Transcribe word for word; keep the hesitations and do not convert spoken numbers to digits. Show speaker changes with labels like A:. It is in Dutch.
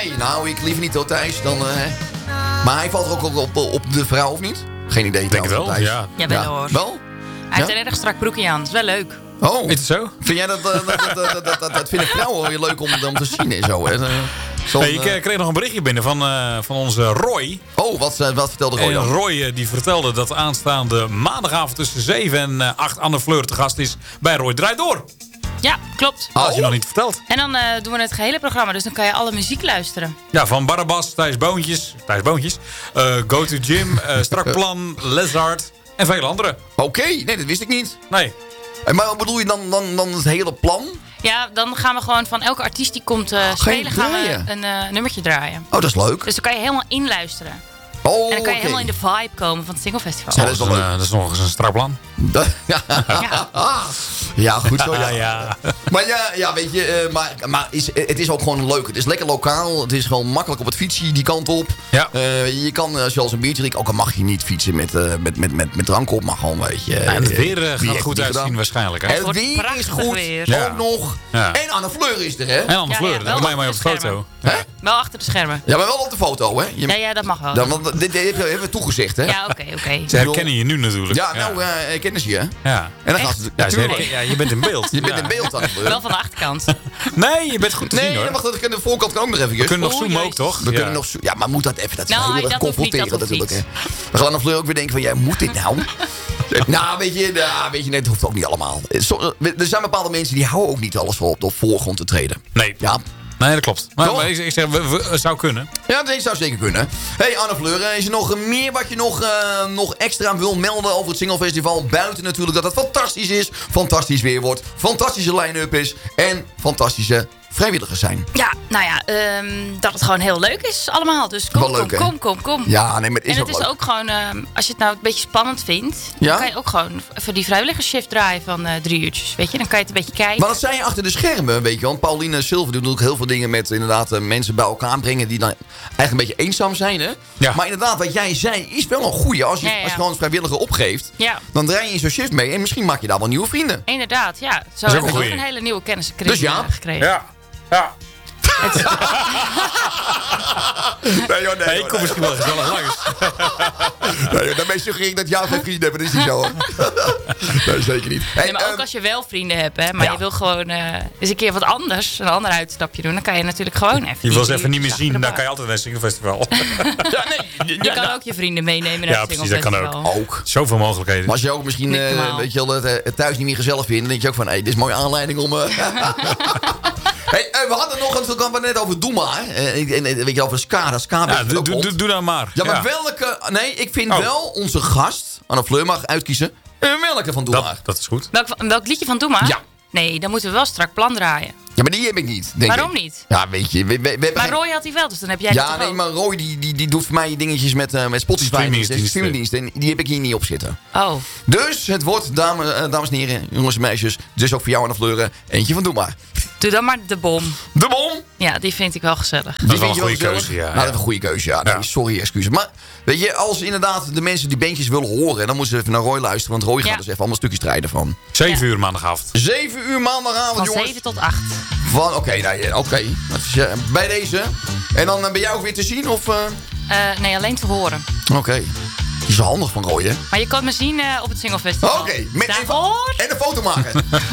A: Nee, nou, ik liever niet hoor, Thijs. Dan, uh, maar hij valt er ook op, op, op de vrouw, of niet? Geen idee.
B: Ik denk het wel,
A: Thijs.
B: ja.
C: Ja, wel
A: Ja.
C: hoor.
A: Wel?
C: Hij heeft
A: Ja?
C: een erg strak broekje aan. Dat is wel leuk.
A: Oh,
B: Is het zo?
A: vind jij dat, uh, dat, dat, dat, dat, dat, dat vinden vrouwen wel weer leuk om, om te zien en zo, hè? Uh, zo'n,
B: Nee, ik
A: uh,
B: uh, kreeg nog een berichtje binnen van, uh, van onze Roy.
A: Oh, wat, uh, wat vertelde Roy
B: En
A: dan?
B: Roy uh, die vertelde dat aanstaande maandagavond tussen zeven en uh, acht Anne Fleur te gast is bij Roy Draait Door.
C: Ja, klopt.
B: Als
A: Oh.
B: je nog niet verteld.
C: En dan uh, doen we het gehele programma. Dus dan kan je alle muziek luisteren.
B: Ja, van Barabbas, Thijs Boontjes, Thijs Boontjes, uh, Go to Gym, uh, Strak Plan, Lizard en vele anderen.
A: Oké, okay, nee, dat wist ik niet.
B: Nee.
A: En maar wat bedoel je dan, dan, dan het hele plan?
C: Ja, dan gaan we gewoon van elke artiest die komt uh, spelen, gaan we
A: draaien?
C: een uh, nummertje draaien.
A: Oh, dat is leuk.
C: Dus dan kan je helemaal inluisteren.
A: Oh,
C: En dan kan je
A: okay.
C: helemaal in de vibe komen van het Singlefestival.
A: Ja, dat is wel
B: een,
A: leuk.
B: uh, dat is nog eens een strak plan.
A: ja.
C: Ja.
A: ja, goed zo. Ja.
B: Ah, ja.
A: Maar ja, ja, weet je, uh, maar, maar is, het is ook gewoon leuk. Het is lekker lokaal. Het is gewoon makkelijk op het fietsje die kant op.
B: Ja.
A: Uh, je kan, uh, zoals een biertje drinken, ook al mag je niet fietsen met, uh, met, met, met, met drank op, maar gewoon, weet je.
B: Ja, en het
A: uh,
B: weer uh,
A: wie
B: gaat
A: heeft
B: er goed
A: het
B: uitzien
A: gedaan?
B: waarschijnlijk. Hè?
A: Het
C: wordt
A: weer is
C: prachtig
A: goed.
C: weer.
B: Ja.
A: Ook nog.
B: Ja.
A: En Anne Fleur is er, hè?
B: En Anne
C: Ja,
B: Fleur,
C: ja,
B: dat
C: wel
B: doe mij maar op de
C: achter de
B: foto.
A: Hè?
C: Wel achter de schermen.
A: Ja, maar wel op de foto, hè? Je,
C: Ja, ja, dat mag wel.
A: dan, want dit, dit hebben we toegezegd, hè?
C: Ja, oké, oké.
B: Ze herkennen je nu natuurlijk.
A: Ja, nou, uh, kennen ze je, hè?
B: ja.
A: En dan
C: Echt?
A: gaan ze...
B: Ja, ze
A: natuurlijk.
B: herken- ja, je bent in beeld.
A: Je bent
B: Ja.
A: in beeld, Anne Fleur.
C: Wel van de achterkant.
B: Nee, je bent goed te
A: Nee,
B: zien
A: dan
B: hoor.
A: mag dat, de voorkant kan ook nog even.
B: We kunnen nog
C: Oeh,
B: zoomen ook,
C: jezus.
B: toch?
A: We
B: Ja.
A: kunnen nog zo- ja, maar moet dat even? Dat is
C: Nou,
A: heel erg
C: dat hoeft niet, dat
A: confronterend
C: hoeft
A: natuurlijk. Hè. Dan gaan Anne Fleur ook weer denken van, jij moet dit nou? nou, weet je, nou, weet je, nee, dat hoeft ook niet allemaal. Zo- Er zijn bepaalde mensen die houden ook niet alles voor op de voorgrond te treden.
B: Nee.
A: Ja,
B: Nee, dat klopt. Maar,
A: Toch?
B: maar ik, ik zeg, we, we- het zou kunnen.
A: ja dat zou zeker kunnen. Hey Anne Fleur, eh, is er nog meer wat je nog, uh, nog extra wil melden over het Singlefestival? Buiten natuurlijk dat het fantastisch is, fantastisch weer wordt, fantastische line-up is en fantastische vrijwilligers zijn.
C: Ja, nou ja, um, dat het gewoon heel leuk is allemaal. Dus kom,
A: Wel leuk,
C: kom,
A: hè?
C: kom, kom, kom.
A: Ja, nee, maar het is
C: en
A: ook
C: het is
A: leuk.
C: ook gewoon, um, als je het nou een beetje spannend vindt...
A: Ja?
C: dan kan je ook gewoon voor die vrijwilligersshift draaien van uh, drie uurtjes. Weet je, dan kan je het een beetje kijken.
A: Maar dat zijn je achter de schermen, weet je wel. Pauline Silver doet ook heel veel dingen met inderdaad uh, mensen bij elkaar brengen die dan eigenlijk een beetje eenzaam zijn, hè?
B: Ja.
A: Maar inderdaad, wat jij zei, is wel een goeie. Als je,
C: Ja, ja.
A: als je gewoon een vrijwilliger opgeeft,
C: Ja.
A: dan draai je in zo'n shift mee en misschien maak je daar wel nieuwe vrienden.
C: Inderdaad, ja. Zo
B: ook
C: heb
B: een
C: ik ook
B: goeie.
C: een hele nieuwe kennissenkring
A: Dus ja.
C: uh, gekregen.
B: Ja. Ja.
C: Het is-
A: Nee, joh, nee,
B: Hey,
A: joh,
B: ik kom misschien wel gezellig langs.
A: nee, joh, daarmee suggereer ik dat jou geen vrienden hebben. Dat is niet zo, hoor. Nee, zeker niet. Hey,
C: nee, maar ook
A: ehm,
C: als je wel vrienden hebt, hè, maar
A: ja.
C: je wil gewoon uh, eens een keer wat anders, een ander uitstapje doen, dan kan je natuurlijk gewoon even...
B: Je
C: die
B: wil ze
C: drie
B: even niet meer
C: uurtjes
B: zien,
C: achter de
B: dan kan je
C: bar.
B: altijd naar het Singlefestival.
A: ja, nee,
C: Je
A: ja,
C: kan
A: nou,
C: ook je vrienden meenemen naar
B: Ja,
C: het
B: precies, dat kan
C: Singlefestival.
A: ook.
B: Zoveel mogelijkheden.
A: Maar als je ook misschien
C: Niet
A: uh,
C: normaal.
A: weet je wel, het, uh, thuis niet meer gezellig vindt, dan denk je ook van, hé, hey, dit is een mooie aanleiding om... Uh... hey, uh, we hadden nog een, we hadden het net over Doe Maar. Uh, en, en, weet je, over Ska, dat Ska
B: Ja,
A: ook
B: doe, doe,
A: rond.
B: doe, doe nou maar.
A: Ja, maar
B: Ja.
A: welke... Nee, ik vind
B: Oh.
A: wel onze gast, Anne Fleur, mag uitkiezen. uh, welke van Doe Maar.
B: Dat, dat is goed.
C: Welk, welk liedje van Doe Maar?
A: Ja.
C: Nee, dan moeten we wel strak plan draaien.
A: Ja, maar die heb ik niet, denk
C: Waarom
A: ik.
C: niet?
A: Ja, weet je... We, we, we hebben
C: Maar
A: geen-
C: Roy had hij wel, dus dan heb jij die
A: Ja,
C: toch
A: nee,
C: ook?
A: maar Roy die, die, die doet voor mij dingetjes met, uh, met Spotify.
B: Streamingsdiensten.
A: Streamingdiensten. En die heb ik hier niet op zitten.
C: Oh,
A: Dus het wordt, dames, uh, dames en heren, jongens en meisjes. Dus ook voor jou, Anne Fleur, eentje van Doe Maar.
C: doe dan maar de bom.
A: De bom.
C: Ja, die vind ik wel gezellig.
A: Die
B: wel
A: vind
B: een
A: je
B: goede
A: gezellig?
B: keuze, ja.
A: Nou, dat is een goede keuze, ja. Nee,
B: Ja.
A: sorry, excuses. Maar weet je, als inderdaad de mensen die bandjes willen horen... dan moeten ze even naar Roy luisteren. Want Roy gaat
C: Ja.
A: dus even allemaal stukjes strijden van.
B: Zeven
C: Ja.
B: uur maandagavond.
A: Zeven uur maandagavond,
C: Van
A: jongens.
C: zeven tot acht.
A: Van, oké, okay, nee, oké. Dat is, eh, bij deze. En dan eh, ben jij ook weer te zien, of... eh?
C: Uh, nee, alleen te horen.
A: Oké. Die is wel handig van Roy, hè?
C: Maar je kan me zien uh, op het Singlefestival.
A: Oké, met even-
C: Daarvoor?
A: En een foto maken.